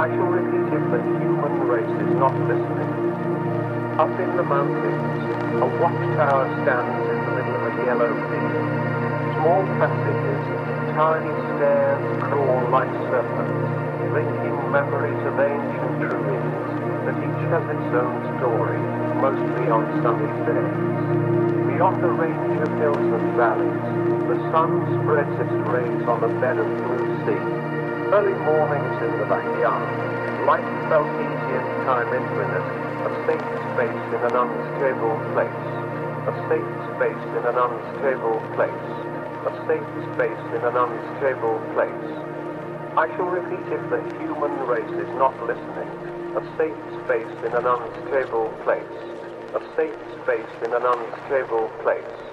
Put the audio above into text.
I shall repeat if the human race is not listening. Up in the mountains, a watchtower stands in the middle of a yellow field. Small passages, tiny stairs crawl like serpents, linking memories of ancient ruins that each has its own story, mostly on sunny days. Beyond a range of hills and valleys, the sun spreads its rays on a bed of blue sea. Early mornings in the backyard, life felt easy and time infinite, a safe space in an unstable place, a safe space in an unstable place, a safe space in an unstable place. I shall repeat if the human race is not listening, a safe space in an unstable place, a safe space in an unstable place.